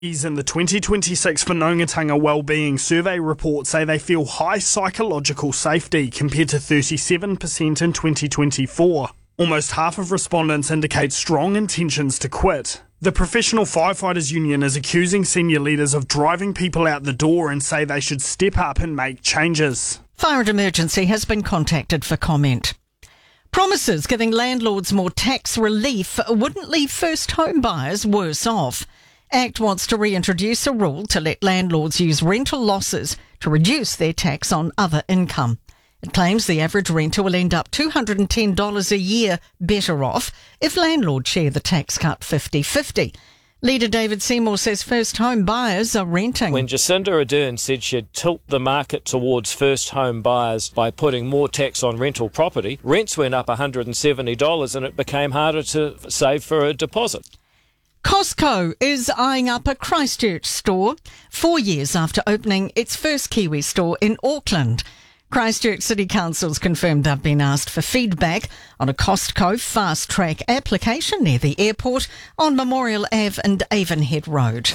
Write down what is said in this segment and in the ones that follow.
In the 2026 Whanaungatanga Wellbeing Survey report say they feel high psychological safety compared to 37% in 2024. Almost half of respondents indicate strong intentions to quit. The Professional Firefighters Union is accusing senior leaders of driving people out the door and say they should step up and make changes. Fire and Emergency has been contacted for comment. Promises giving landlords more tax relief wouldn't leave first home buyers worse off. ACT wants to reintroduce a rule to let landlords use rental losses to reduce their tax on other income. It claims the average renter will end up $210 a year better off if landlords share the tax cut 50-50. Leader David Seymour says first home buyers are renting. When Jacinda Ardern said she'd tilt the market towards first home buyers by putting more tax on rental property, rents went up $170 and it became harder to save for a deposit. Costco is eyeing up a Christchurch store 4 years after opening its first Kiwi store in Auckland. Christchurch City Council's confirmed they've been asked for feedback on a Costco fast-track application near the airport on Memorial Ave and Avonhead Road.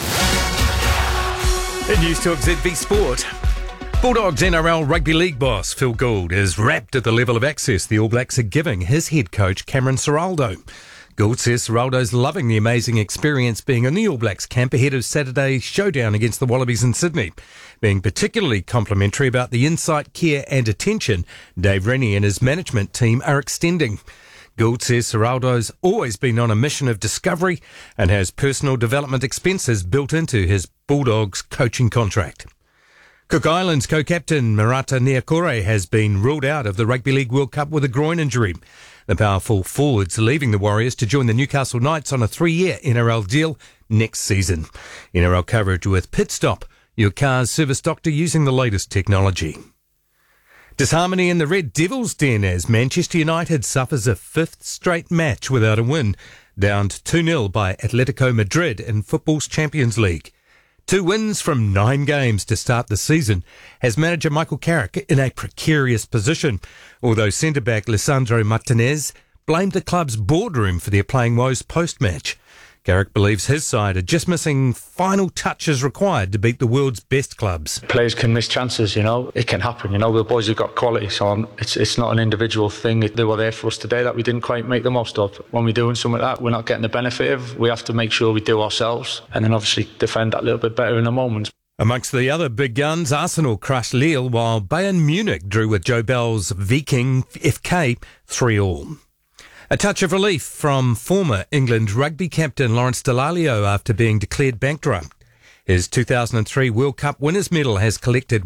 In News Talk ZB Sport, Bulldogs NRL Rugby League boss Phil Gould is rapt at the level of access the All Blacks are giving his head coach Cameron Ciraldo. Gould says Ciraldo's loving the amazing experience being in the All Blacks camp ahead of Saturday's showdown against the Wallabies in Sydney, being particularly complimentary about the insight, care and attention Dave Rennie and his management team are extending. Gould says Ciraldo's always been on a mission of discovery and has personal development expenses built into his Bulldogs coaching contract. Cook Islands co-captain Marata Niakore has been ruled out of the Rugby League World Cup with a groin injury. The powerful forwards leaving the Warriors to join the Newcastle Knights on a 3-year NRL deal next season. NRL coverage with Pit Stop, your car's service doctor using the latest technology. Disharmony in the Red Devils' den as Manchester United suffers a fifth straight match without a win, downed 2-0 by Atletico Madrid in football's Champions League. 2 wins from 9 games to start the season has manager Michael Carrick in a precarious position, although centre-back Lisandro Martinez blamed the club's boardroom for their playing woes post-match. Carrick believes his side are just missing final touches required to beat the world's best clubs. Players can miss chances, it can happen, the boys have got quality, so it's not an individual thing. They were there for us today that we didn't quite make the most of. When we're doing something like that we're not getting the benefit of, we have to make sure we do ourselves and then obviously defend that little bit better in the moments. Amongst the other big guns, Arsenal crushed Lille while Bayern Munich drew with Joe Bell's Viking FK 3-3. A touch of relief from former England rugby captain Lawrence Dallaglio after being declared bankrupt. His 2003 World Cup winners' medal has collected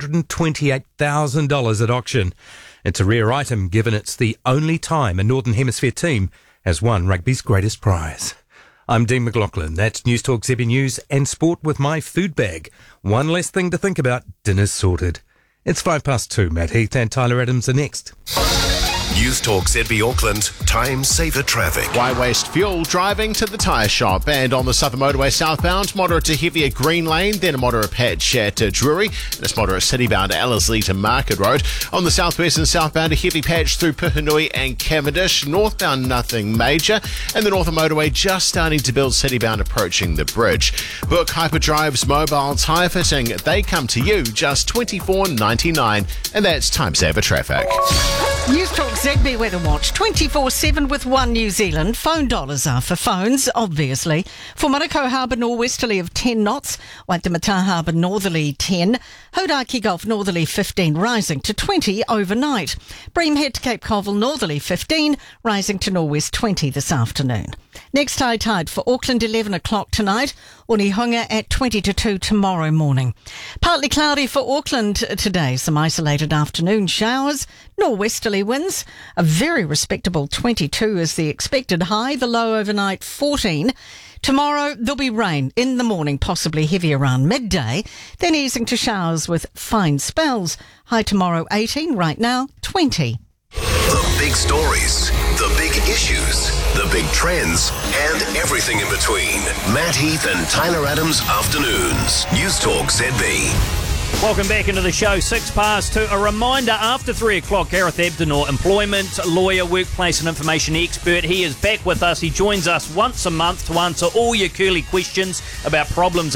$128,000 at auction. It's a rare item given it's the only time a Northern Hemisphere team has won rugby's greatest prize. I'm Dean McLaughlin. That's News Talk ZB News and Sport with my food bag. One less thing to think about. Dinner's sorted. It's 2:05. Matt Heath and Tyler Adams are next. News Talk ZB Auckland, time saver traffic. Why waste fuel driving to the tyre shop? And on the Southern Motorway southbound, moderate to heavier Green Lane, then a moderate patch at Drury, and it's moderate citybound Ellerslie to Market Road. On the southwest and southbound, a heavy patch through Puhinui and Cavendish. Northbound, nothing major. And the Northern Motorway just starting to build citybound approaching the bridge. Book Hyperdrive's mobile tyre fitting. They come to you just $24.99. And that's time saver traffic. News Talk ZB Weather Watch 24/7 with One New Zealand. Phone dollars are for phones, obviously. For Manukau Harbour norwesterly of 10 knots, Waitemata Harbour northerly 10, Hodaki Gulf northerly 15, rising to 20 overnight. Bream Head to Cape Colville northerly 15, rising to northwest 20 this afternoon. Next high tide for Auckland 11 o'clock tonight, Onehunga at 20 to 2 tomorrow morning. Partly cloudy for Auckland today, some isolated afternoon showers, norwesterly winds, a very respectable 22 is the expected high, the low overnight 14. Tomorrow there'll be rain in the morning, possibly heavy around midday, then easing to showers with fine spells. High tomorrow 18, right now 20. The big stories, the big issues, the big trends, and everything in between. Matt Heath and Tyler Adams Afternoons. News Talk ZB. Welcome back into the show, 2:06. A reminder, after 3 o'clock, Gareth Abdenor, employment lawyer, workplace and information expert. He is back with us. He joins us once a month to answer all your curly questions about problems